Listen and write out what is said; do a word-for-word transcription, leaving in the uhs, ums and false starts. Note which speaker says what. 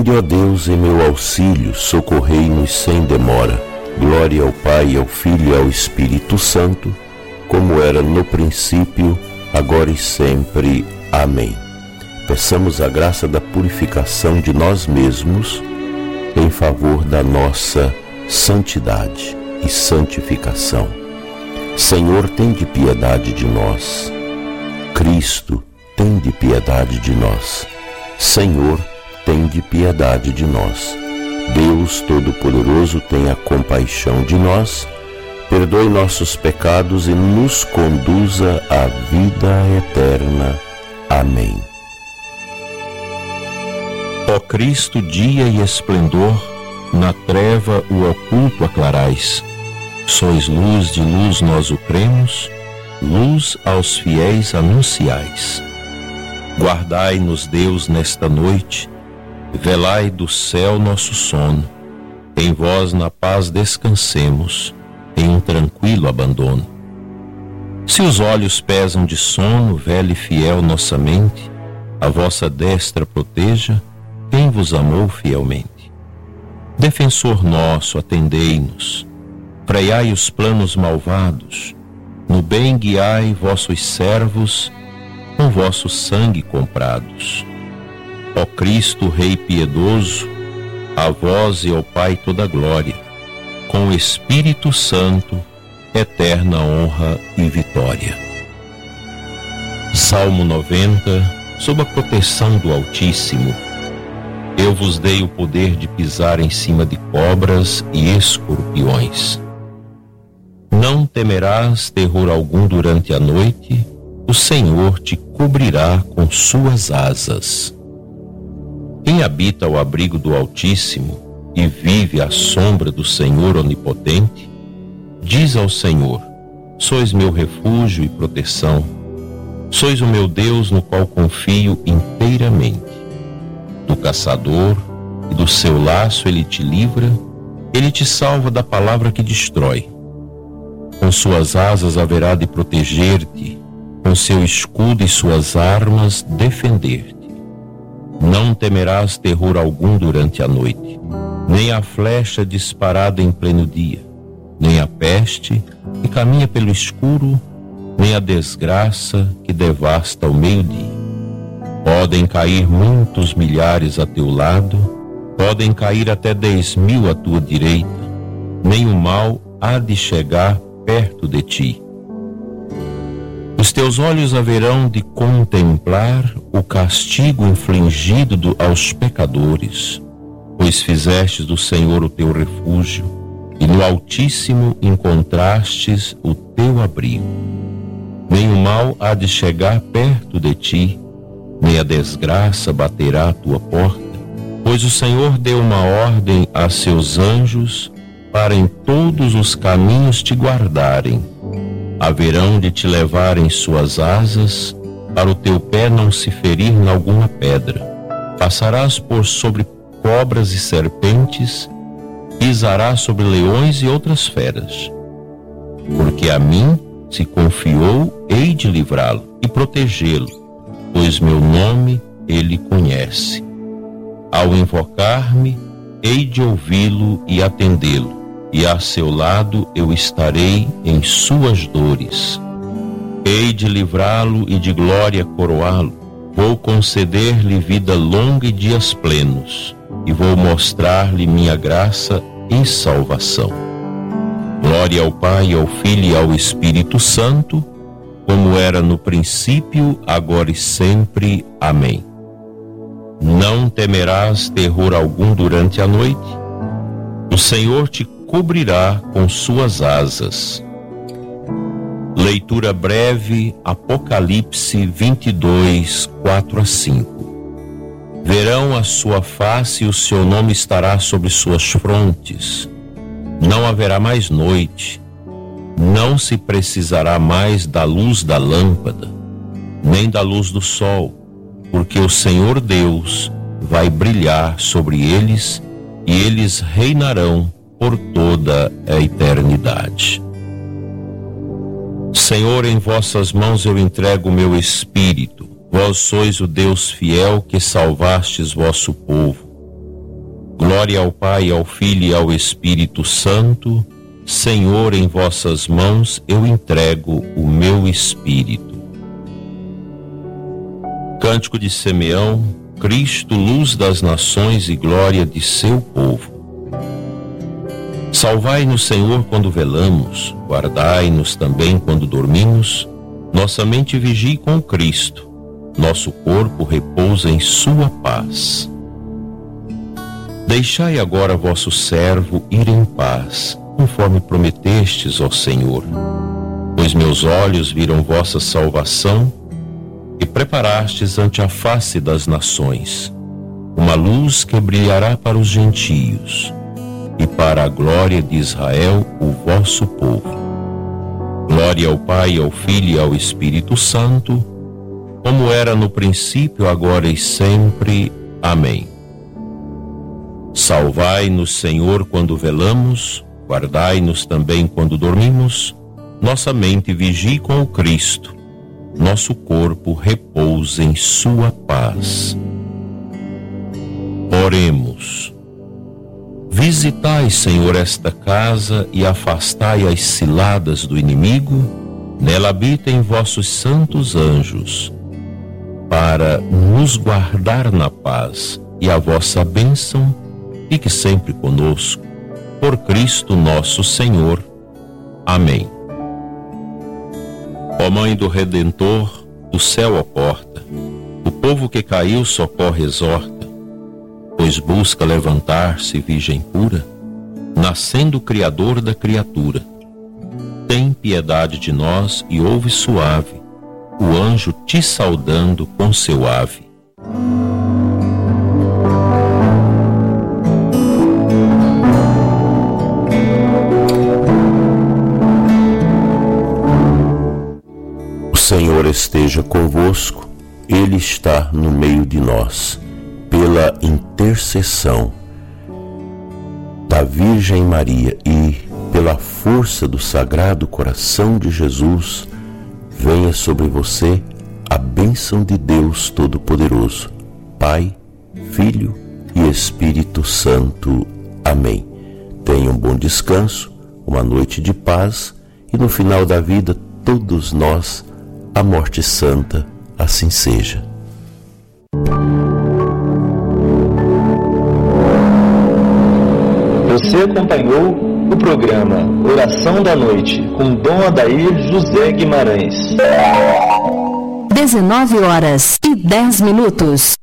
Speaker 1: Vinde, ó Deus, em meu auxílio, socorrei-nos sem demora. Glória ao Pai, ao Filho e ao Espírito Santo, como era no princípio, agora e sempre. Amém. Peçamos a graça da purificação de nós mesmos em favor da nossa santidade e santificação. Senhor, tende piedade de nós. Cristo, tende piedade de nós. Senhor, tende piedade de nós. Deus Todo-Poderoso, tenha compaixão de nós, perdoe nossos pecados e nos conduza à vida eterna. Amém.
Speaker 2: Ó Cristo, dia e esplendor, na treva o oculto aclarais. Sois luz de luz, nós o cremos, luz aos fiéis anunciais. Guardai-nos, Deus, nesta noite, velai do céu nosso sono. Em vós na paz descansemos, em um tranquilo abandono. Se os olhos pesam de sono, vele fiel nossa mente, a vossa destra proteja quem vos amou fielmente. Defensor nosso, atendei-nos, freiai os planos malvados, no bem guiai vossos servos, com vosso sangue comprados. Ó Cristo, Rei piedoso, a vós e ao Pai toda glória, com o Espírito Santo, eterna honra e vitória. Salmo noventa, sob a proteção do Altíssimo. Eu vos dei o poder de pisar em cima de cobras e escorpiões. Não temerás terror algum durante a noite, o Senhor te cobrirá com suas asas. Quem habita ao abrigo do Altíssimo e vive à sombra do Senhor Onipotente, diz ao Senhor: sois meu refúgio e proteção, sois o meu Deus no qual confio inteiramente. Do caçador e do seu laço ele te livra, ele te salva da palavra que destrói. Com suas asas haverá de proteger-te, com seu escudo e suas armas defender-te. Não temerás terror algum durante a noite, nem a flecha disparada em pleno dia, nem a peste que caminha pelo escuro, nem a desgraça que devasta ao meio-dia. Podem cair muitos milhares a teu lado, podem cair até dez mil à tua direita, nem o mal há de chegar perto de ti. Os teus olhos haverão de contemplar o castigo infligido do, aos pecadores, pois fizestes do Senhor o teu refúgio, e no Altíssimo encontrastes o teu abrigo. Nem o mal há de chegar perto de ti, nem a desgraça baterá à tua porta, pois o Senhor deu uma ordem a seus anjos para em todos os caminhos te guardarem. Haverão de te levar em suas asas, para o teu pé não se ferir em alguma pedra. Passarás por sobre cobras e serpentes, pisarás sobre leões e outras feras. Porque a mim se confiou, hei de livrá-lo e protegê-lo, pois meu nome ele conhece. Ao invocar-me, hei de ouvi-lo e atendê-lo, e a seu lado eu estarei em suas dores. Hei de livrá-lo e de glória coroá-lo. Vou conceder-lhe vida longa e dias plenos, e vou mostrar-lhe minha graça e salvação. Glória ao Pai, ao Filho e ao Espírito Santo, como era no princípio, agora e sempre. Amém. Não temerás terror algum durante a noite, o Senhor te cobrirá com suas asas. Leitura breve, Apocalipse vinte e dois, quatro a cinco. Verão a sua face e o seu nome estará sobre suas frontes. Não haverá mais noite, não se precisará mais da luz da lâmpada, nem da luz do sol, porque o Senhor Deus vai brilhar sobre eles e eles reinarão por toda a eternidade. Senhor, em vossas mãos eu entrego o meu espírito. Vós sois o Deus fiel que salvastes vosso povo. Glória ao Pai, ao Filho e ao Espírito Santo. Senhor, em vossas mãos eu entrego o meu espírito. Cântico de Simeão. Cristo, luz das nações e glória de seu povo. Salvai-nos, Senhor, quando velamos, guardai-nos também quando dormimos. Nossa mente vigie com Cristo, nosso corpo repousa em sua paz. Deixai agora vosso servo ir em paz, conforme prometestes, ó Senhor. Pois meus olhos viram vossa salvação, e preparastes ante a face das nações uma luz que brilhará para os gentios, e para a glória de Israel, o vosso povo. Glória ao Pai, ao Filho e ao Espírito Santo, como era no princípio, agora e sempre. Amém. Salvai-nos, Senhor, quando velamos, guardai-nos também quando dormimos. Nossa mente vigie com o Cristo, nosso corpo repousa em sua paz. Oremos. Visitai, Senhor, esta casa e afastai as ciladas do inimigo. Nela habitem vossos santos anjos, para nos guardar na paz, e a vossa bênção fique sempre conosco. Por Cristo nosso Senhor. Amém. Ó Mãe do Redentor, o céu à porta, o povo que caiu socorre, exorta, pois busca levantar-se virgem pura, nascendo o Criador da criatura. Tem piedade de nós e ouve suave o anjo te saudando com seu ave.
Speaker 1: O Senhor esteja convosco, Ele está no meio de nós. Pela intercessão da Virgem Maria e pela força do Sagrado Coração de Jesus, venha sobre você a bênção de Deus Todo-Poderoso, Pai, Filho e Espírito Santo. Amém. Tenha um bom descanso, uma noite de paz e no final da vida, todos nós, a morte santa, assim seja.
Speaker 3: Você acompanhou o programa Oração da Noite com Dom Adair José Guimarães.
Speaker 4: dezenove horas e dez minutos.